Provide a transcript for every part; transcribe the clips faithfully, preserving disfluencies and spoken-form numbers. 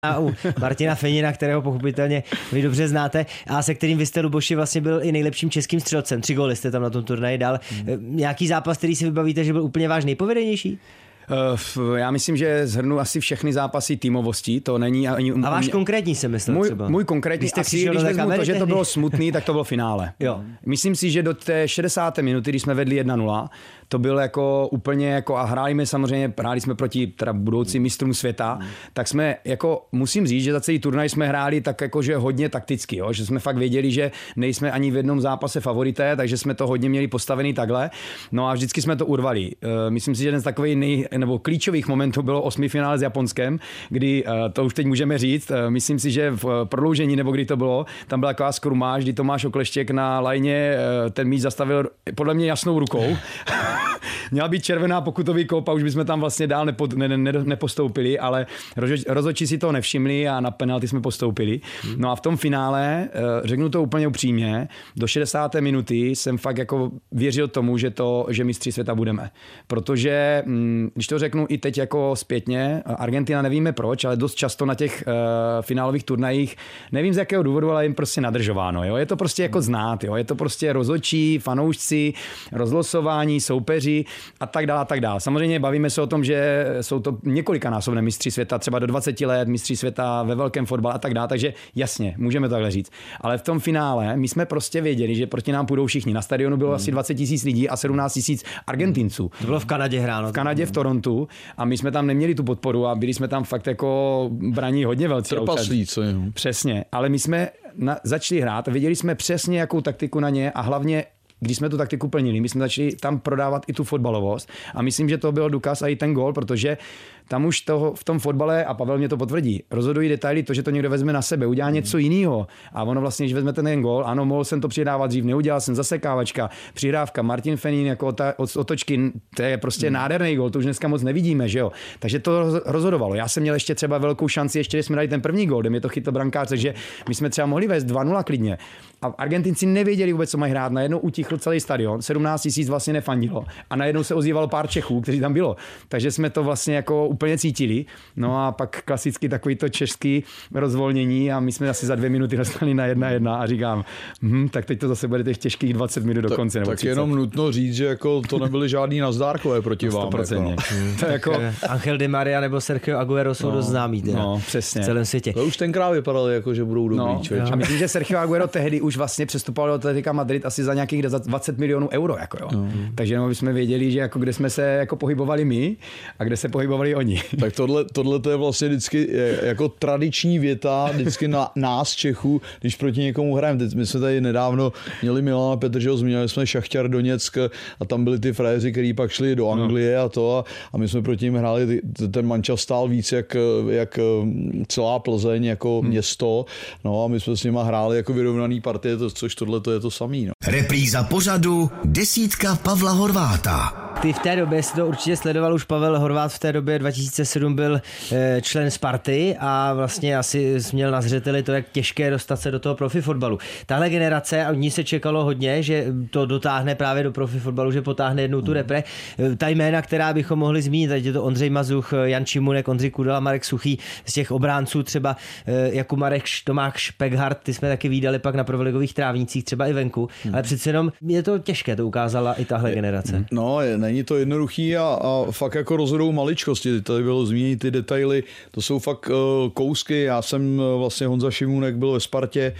a u Martina Fenina, kterého pochopitelně vy dobře znáte a se kterým vy jste, Luboši, vlastně byl i nejlepším českým střelcem. Tři góly jste tam na tom turnaji dal. Hmm. Nějaký zápas, který si vybavíte, že byl úplně váš nejpovedenější? Uh, já myslím, že zhrnu asi všechny zápasy týmovostí, to není ani... A váš konkrétní se myslel můj, třeba? Můj konkrétní, asi když vezmu to, že to bylo smutný, tak to bylo finále. Jo. Myslím si, že do té šedesáté minuty, když jsme vedli jedna nula, to bylo jako úplně jako a hráli jsme samozřejmě, hráli jsme proti teda budoucím mistrům světa, mm. tak jsme jako, musím říct, že za celý turnaj jsme hráli tak jakože hodně takticky, jo? Že jsme fakt věděli, že nejsme ani v jednom zápase favorité, takže jsme to hodně měli postavený takhle. No a vždycky jsme to urvali. Myslím si, že jeden z takových nej, nebo klíčových momentů bylo osmifinále s Japonskem, kdy to už teď můžeme říct, myslím si, že v prodloužení nebo kdy to bylo, tam byla taková skrumáž, kdy Tomáš Okleštěk na lajně ten míč zastavil podle mě jasnou rukou. Měla být červená pokutový kop a už bychom tam vlastně dál nepo, ne, ne, nepostoupili, ale rozhodčí si to nevšimli a na penalty jsme postoupili. No a v tom finále, řeknu to úplně upřímně, do šedesáté minuty jsem fakt jako věřil tomu, že to, že mistři světa budeme. Protože, když to řeknu i teď jako zpětně, Argentina nevíme proč, ale dost často na těch uh, finálových turnajích, nevím z jakého důvodu, ale jim prostě nadržováno. Jo? Je to prostě jako znát, jo? Je to prostě rozhodčí, fanoušci, rozlosování, soupeři a tak dále, a tak dále. Samozřejmě bavíme se o tom, že jsou to několikanásobné mistři světa, třeba do dvaceti let, mistři světa ve velkém fotbale a tak dále, takže jasně, můžeme takhle říct. Ale v tom finále my jsme prostě věděli, že proti nám půjdou všichni. Na stadionu bylo hmm. asi dvacet tisíc lidí a sedmnáct tisíc Argentinců. To bylo v Kanadě hráno. V Kanadě, v Torontu a my jsme tam neměli tu podporu a byli jsme tam fakt jako braní hodně velcí. Trpaslí, co je. Přesně, ale my jsme na, začali hrát a věděli jsme přesně, jakou taktiku na ně a hlavně když jsme tu taktiku plnili, my jsme začali tam prodávat i tu fotbalovost a myslím, že to byl důkaz a i ten gól, protože tam už toho, v tom fotbale, a Pavel mě to potvrdí, rozhodují detaily, to, že to někdo vezme na sebe, udělá něco jiného. A ono vlastně, když vezmete ten gól, ano, mohl jsem to přidávat dřív, neudělal jsem, zasekávačka, přihrávka, Martin Fenin jako ta, od, otočky, to je prostě hmm. nádherný gól, to už dneska moc nevidíme, že jo. Takže to rozhodovalo. Já jsem měl ještě třeba velkou šanci, ještě když jsme dali ten první gól, kde mě to chytl brankář, takže my jsme třeba mohli vést dva nula klidně. A Argentinci nevěděli vůbec, co mají hrát. Najednou utichl celý stadion, sedmnáct tisíc vlastně nefandilo. A najednou se ozývalo pár Čechů, kteří tam bylo. Takže jsme to vlastně jako úplně cítili. No a pak klasicky takový to český rozvolnění a my jsme asi za dvě minuty dostali na jedna jedna a říkám, hm, tak teď to zase bude těch těžkých dvacet minut do tak, konce. Tak jenom nutno říct, že jako to nebyly žádný nazdárkové proti vám. sto procent. Jako. To jako Angel Di Maria nebo Sergio Aguero jsou no, dost známí. No, přesně. V celém světě. To už tenkrát vypadalo jako, že budou dobrý. No, a myslím, že Sergio Aguero tehdy už vlastně přestupoval do Atletico Madrid asi za nějakých dvacet milionů euro. Jako jo. No. Takže jenom bychom věděli, že jako kde jsme se jako pohybovali my a kde se pohybovali oni. Tak tohle, tohle to je vlastně vždycky jako tradiční věta, vždycky na nás Čechů, když proti někomu hrajeme. My jsme tady nedávno měli Milana Petržeho, zmínili jsme Šachtar Doněck a tam byli ty frajeři, kteří pak šli do Anglie a to a, a my jsme proti ním hráli, ten manča stál víc jak, jak celá Plzeň jako hmm. město, no a my jsme s nima hráli jako vyrovnaný partie, to, což tohle to je to samý. No. Repríza pořadu Desítka Pavla Horváta. Ty v té době si to určitě sledoval, už Pavel Horvát v té době dva tisíce sedm byl člen Sparty a vlastně asi měl na zřeteli to, jak těžké dostat se do toho profi fotbalu. Tahle generace, a od ní se čekalo hodně, že to dotáhne právě do profi fotbalu, že potáhne jednou tu repre. Ta jména, která bychom mohli zmínit, ať je to Ondřej Mazuch, Jan Šimunek, Ondřej Kudela, Marek Suchý, z těch obránců třeba jako Marek Tomáš Špekhart, ty jsme taky vídali pak na prvoligových trávnicích, třeba i venku, hmm. ale přece jenom je to těžké, to ukázala i tahle generace. No, je, není to jednoduchý a, a fakt jako rozhodou maličkosti. Tady bylo zmíněny ty detaily, to jsou fakt uh, kousky. Já jsem uh, vlastně Honza Šimunek byl ve Spartě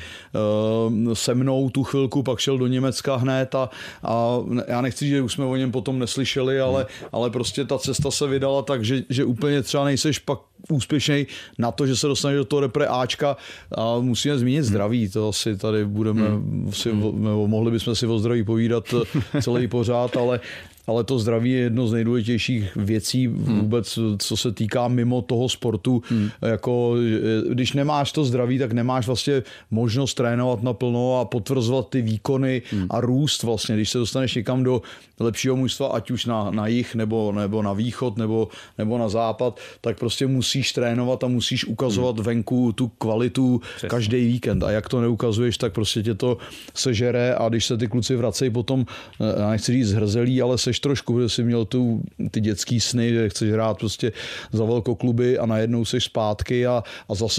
uh, se mnou tu chvilku, pak šel do Německa hned a, a já nechci, že už jsme o něm potom neslyšeli, ale, ale prostě ta cesta se vydala tak, že, že úplně třeba nejseš pak úspěšný na to, že se dostaneš do toho repre Ačka a musíme zmínit zdraví. To asi tady budeme, hmm. si, mohli bychom si o zdraví povídat celý pořád, ale ale to zdraví je jedno z nejdůležitějších věcí vůbec, co se týká mimo toho sportu. Hmm. Jako, když nemáš to zdraví, tak nemáš vlastně možnost trénovat naplno a potvrzovat ty výkony hmm. a růst vlastně. Když se dostaneš někam do lepšího mužstva, ať už na, na jih, nebo, nebo na východ, nebo, nebo na západ, tak prostě musíš trénovat a musíš ukazovat hmm. venku tu kvalitu Přesně. každý víkend. A jak to neukazuješ, tak prostě tě to sežere a když se ty kluci vracejí potom, já nechci říct zhrzelí, ale seš trošku, protože jsi měl tu, ty dětský sny, že chceš hrát prostě za velkokluby a najednou seš zpátky a, a zase